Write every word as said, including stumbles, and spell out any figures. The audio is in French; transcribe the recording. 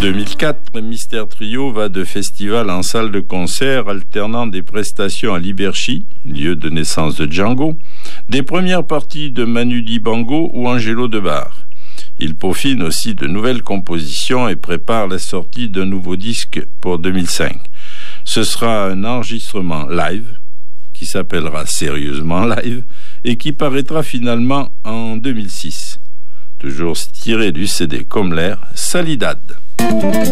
deux mille quatre, Mister Trio va de festival en salle de concert, alternant des prestations à Liberchi, lieu de naissance de Django, des premières parties de Manu Dibango ou Angelo Debar. Il peaufine aussi de nouvelles compositions et prépare la sortie d'un nouveau disque pour deux mille cinq. Ce sera un enregistrement live, qui s'appellera Sérieusement Live, et qui paraîtra finalement en deux mille six. Toujours tiré du C D Comme l'air, Salidad.